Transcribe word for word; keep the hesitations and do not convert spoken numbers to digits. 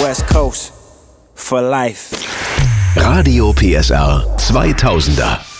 West Coast for life. Radio P S R zweitausender.